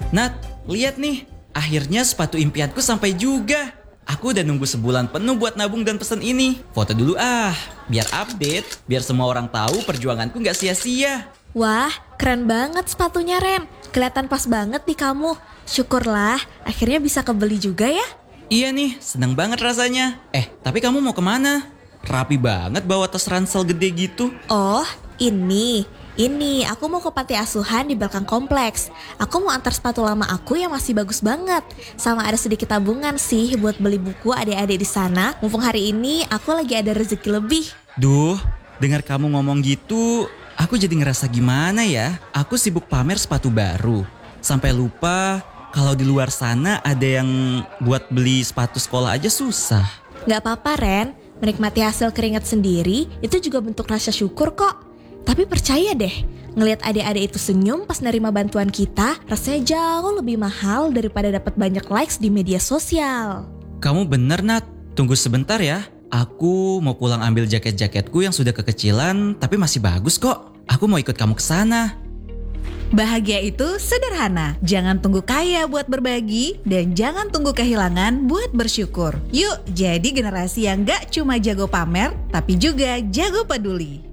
Nat, lihat nih. Akhirnya sepatu impianku sampai juga. Aku udah nunggu sebulan penuh buat nabung dan pesen ini. Foto dulu biar update, biar semua orang tahu perjuanganku gak sia-sia. Wah, keren banget sepatunya Ren. Kelihatan pas banget di kamu. Syukurlah, akhirnya bisa kebeli juga ya. Iya nih, seneng banget rasanya. Tapi kamu mau kemana? Rapi banget bawa tas ransel gede gitu. Oh, ini aku mau ke panti asuhan di belakang kompleks. Aku mau antar sepatu lama aku yang masih bagus banget. Sama ada sedikit tabungan sih buat beli buku adik-adik di sana. Mumpung hari ini aku lagi ada rezeki lebih. Duh, dengar kamu ngomong gitu, aku jadi ngerasa gimana ya? Aku sibuk pamer sepatu baru. Sampai lupa kalau di luar sana ada yang buat beli sepatu sekolah aja susah. Gak apa-apa Ren, menikmati hasil keringat sendiri itu juga bentuk rasa syukur kok. Tapi percaya deh, ngelihat adik-adik itu senyum pas nerima bantuan kita, rasanya jauh lebih mahal daripada dapat banyak likes di media sosial. Kamu bener Nat, tunggu sebentar ya. Aku mau pulang ambil jaket-jaketku yang sudah kekecilan tapi masih bagus kok. Aku mau ikut kamu ke sana. Bahagia itu sederhana, jangan tunggu kaya buat berbagi dan jangan tunggu kehilangan buat bersyukur. Yuk jadi generasi yang gak cuma jago pamer tapi juga jago peduli.